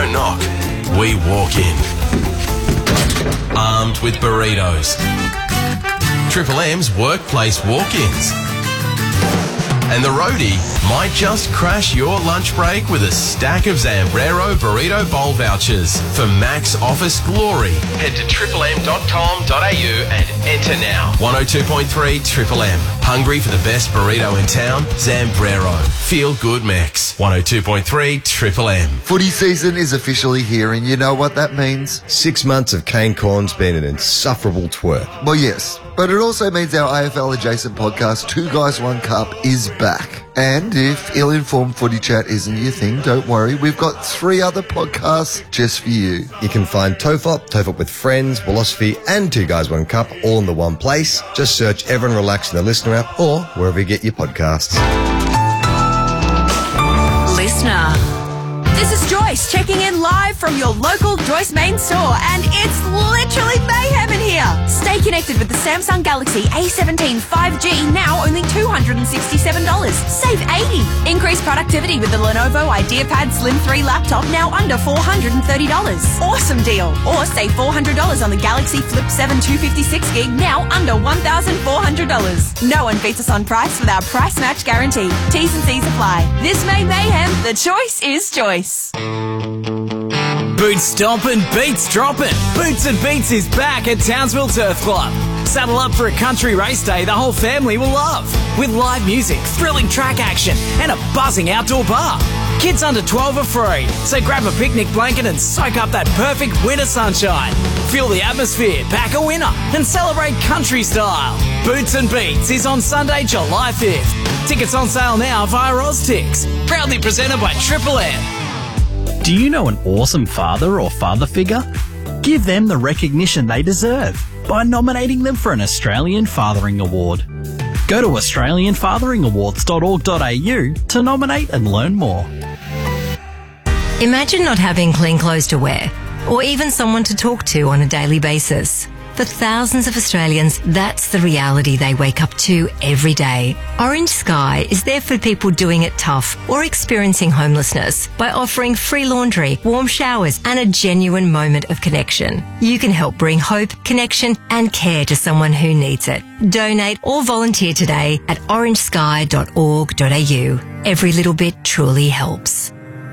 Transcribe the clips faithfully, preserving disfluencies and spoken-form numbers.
don't knock, we walk in. Armed with burritos. Triple M's workplace walk-ins. And the roadie might just crash your lunch break with a stack of Zambrero Burrito Bowl vouchers for max office glory. Head to triple m dot com dot a u and enter now. one oh two point three Triple M. Hungry for the best burrito in town? Zambrero. Feel good mix. one oh two point three Triple M. Footy season is officially here, and you know what that means? Six months of Kane Corn's been an insufferable twerp. Well, yes, but it also means our A F L-adjacent podcast, Two Guys, One Cup, is back. And if ill-informed footy chat isn't your thing, don't worry. We've got three other podcasts just for you. You can find Tofop, Tofop with Friends, Philosophy, and Two Guys, One Cup all in the one place. Just search Everyone Relax in the Listener app or wherever you get your podcasts. Listener. This is Joyce checking in live from your local Joyce main store, and it's literally mayhem in here. Stay connected with the Samsung Galaxy A seventeen five G, now only two hundred sixty-seven dollars. Save eighty dollars. Increase productivity with the Lenovo IdeaPad Slim three laptop, now under four hundred thirty dollars. Awesome deal. Or save four hundred dollars on the Galaxy Flip seven two fifty-six gig, now under one thousand four hundred dollars. No one beats us on price with our price match guarantee. T's and C's apply. This May mayhem, the choice is Joyce. Boots stomping, beats dropping. Boots and Beats is back at Townsville Turf Club. Saddle up for a country race day the whole family will love. With live music, thrilling track action, and a buzzing outdoor bar. Kids under twelve are free, so grab a picnic blanket and soak up that perfect winter sunshine. Feel the atmosphere, back a winner, and celebrate country style. Boots and Beats is on Sunday, July fifth. Tickets on sale now via Oztix. Proudly presented by Triple M. Do you know an awesome father or father figure? Give them the recognition they deserve by nominating them for an Australian Fathering Award. Go to australian fathering awards dot org dot a u to nominate and learn more. Imagine not having clean clothes to wear, or even someone to talk to on a daily basis. For thousands of Australians, that's the reality they wake up to every day. Orange Sky is there for people doing it tough or experiencing homelessness by offering free laundry, warm showers, and a genuine moment of connection. You can help bring hope, connection, and care to someone who needs it. Donate or volunteer today at orange sky dot org dot a u. Every little bit truly helps.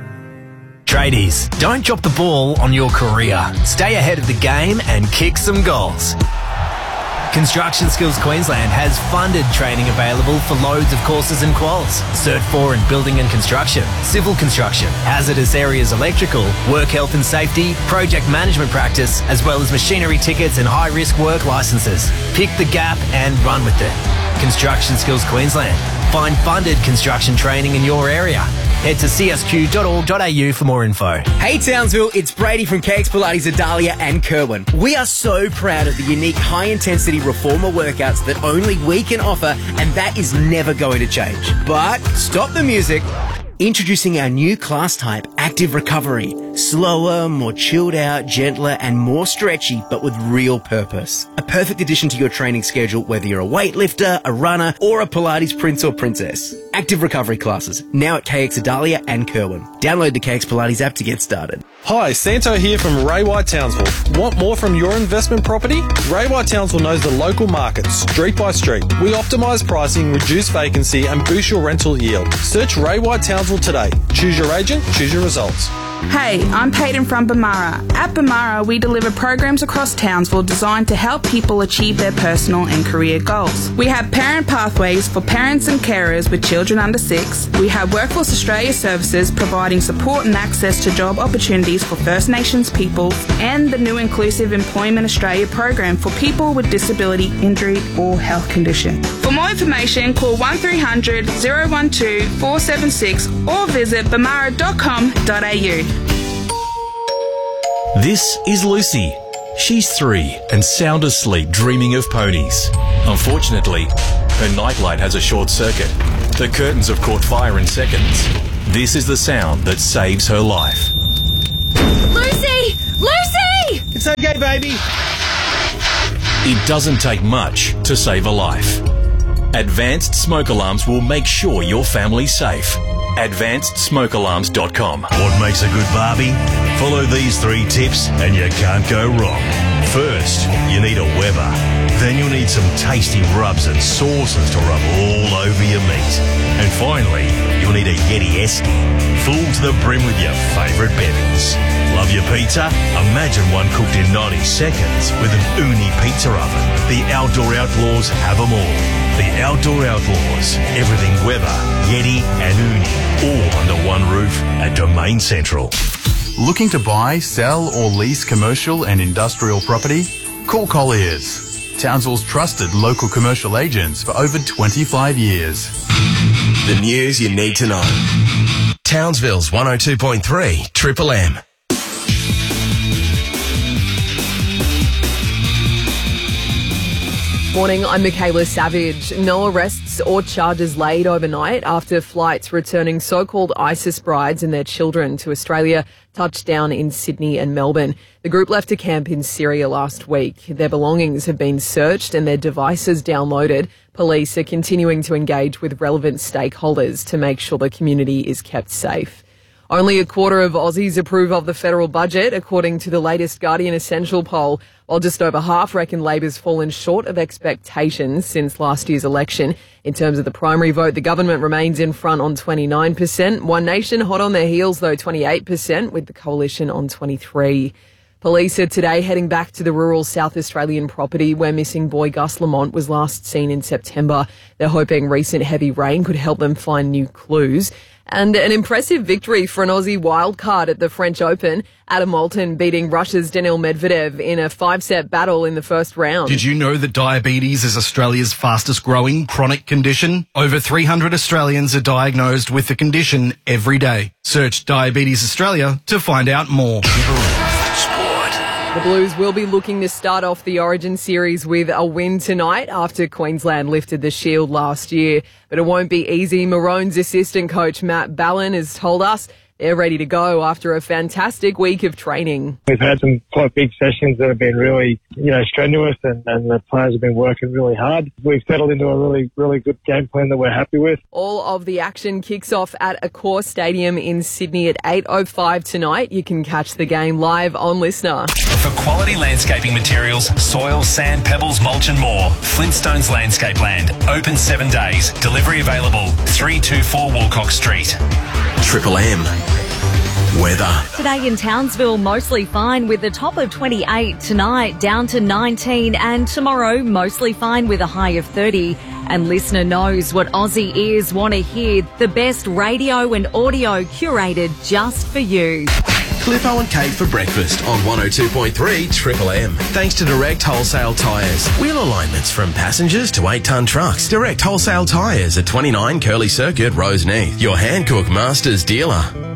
Tradies, don't drop the ball on your career. Stay ahead of the game and kick some goals. Construction Skills Queensland has funded training available for loads of courses and quals. Cert four in Building and Construction, Civil Construction, Hazardous Areas Electrical, Work Health and Safety, Project Management Practice, as well as machinery tickets and high-risk work licences. Pick the gap and run with it. Construction Skills Queensland. Find funded construction training in your area. Head to c s q dot org dot a u for more info. Hey Townsville, it's Brady from K X Pilates Adalia and Kerwin. We are so proud of the unique high-intensity reformer workouts that only we can offer, and that is never going to change. But stop the music. Introducing our new class type, Active Recovery. Slower, more chilled out, gentler, and more stretchy, but with real purpose. A perfect addition to your training schedule, whether you're a weightlifter, a runner, or a Pilates prince or princess. Active Recovery classes, now at K X Adalia and Kerwin. Download the K X Pilates app to get started. Hi, Santo here from Ray White Townsville. Want more from your investment property? Ray White Townsville knows the local market, street by street. We optimise pricing, reduce vacancy, and boost your rental yield. Search Ray White Townsville today. Choose your agent, choose your results. Hey, I'm Peyton from Bamara. At Bamara, we deliver programs across Townsville designed to help people achieve their personal and career goals. We have parent pathways for parents and carers with children under six. We have Workforce Australia services providing support and access to job opportunities for First Nations peoples, and the new Inclusive Employment Australia program for people with disability, injury or health condition. For more information, call one three hundred, oh one two, four seven six or visit bamara dot com dot a u. This is Lucy. She's three and sound asleep dreaming of ponies. Unfortunately, her nightlight has a short circuit. The curtains have caught fire in seconds. This is the sound that saves her life. Lucy! Lucy! It's okay, baby. It doesn't take much to save a life. Advanced smoke alarms will make sure your family's safe. advanced smoke alarms dot com. What makes a good barbie? Follow these three tips and you can't go wrong. First, you need a Weber. Then you'll need some tasty rubs and sauces to rub all over your meat. And finally, you'll need a Yeti Esky, full to the brim with your favourite bevies. Love your pizza? Imagine one cooked in ninety seconds with an Uni pizza oven. The Outdoor Outlaws have them all. The Outdoor Outlaws. Everything Weber, Yeti and Uni. All under one roof at Domain Central. Looking to buy, sell or lease commercial and industrial property? Call Colliers, Townsville's trusted local commercial agents for over twenty-five years. The news you need to know. Townsville's one oh two point three Triple M. Morning, I'm Michaela Savage. No arrests or charges laid overnight after flights returning so-called ISIS brides and their children to Australia touched down in Sydney and Melbourne. The group left a camp in Syria last week. Their belongings have been searched and their devices downloaded. Police are continuing to engage with relevant stakeholders to make sure the community is kept safe. Only a quarter of Aussies approve of the federal budget, according to the latest Guardian Essential poll, while just over half reckon Labor's fallen short of expectations since last year's election. In terms of the primary vote, the government remains in front on twenty-nine percent. One Nation hot on their heels, though, twenty-eight percent, with the coalition on twenty-three percent. Police are today heading back to the rural South Australian property where missing boy Gus Lamont was last seen in September. They're hoping recent heavy rain could help them find new clues. And an impressive victory for an Aussie wildcard at the French Open. Adam Moulton beating Russia's Daniil Medvedev in a five-set battle in the first round. Did you know that diabetes is Australia's fastest growing chronic condition? Over three hundred Australians are diagnosed with the condition every day. Search Diabetes Australia to find out more. The Blues will be looking to start off the Origin series with a win tonight after Queensland lifted the shield last year. But it won't be easy. Maroons assistant coach Matt Ballin has told us they're ready to go after a fantastic week of training. We've had some quite big sessions that have been really, you know, strenuous and, and the players have been working really hard. We've settled into a really, really good game plan that we're happy with. All of the action kicks off at Accor Stadium in Sydney at eight oh five tonight. You can catch the game live on Listener. For quality landscaping materials, soil, sand, pebbles, mulch and more, Flintstones Landscape Land. Open seven days. Delivery available. three two four Walcock Street. Triple M. Weather. Today in Townsville, mostly fine with a top of twenty-eight. Tonight, down to nineteen. And tomorrow, mostly fine with a high of thirty. And Listener knows what Aussie ears want to hear. The best radio and audio curated just for you. Clippo and Kate for breakfast on one oh two point three Triple M. Thanks to Direct Wholesale Tyres. Wheel alignments from passengers to eight-tonne trucks. Direct Wholesale Tyres at twenty-nine Curly Circuit, Roseneath. Your Hankook Masters dealer.